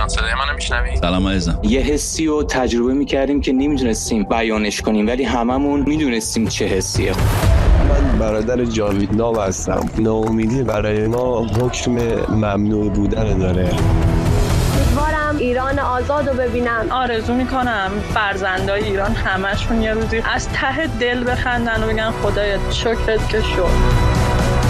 صدای منو میشنوی؟ سلام عزیزم. یه حسی رو تجربه میکردیم که نمیدونستیم بیانش کنیم، ولی هممون میدونستیم چه حسیه. من برادر جاوید ناو هستم. ناامیدی برای ما حکم ممنوع بودن داره. امیدوارم ایران آزاد رو ببینم. آرزو میکنم فرزندای ایران همشون یه روزی از ته دل بخندن و بگن خدایا شکرت که شد.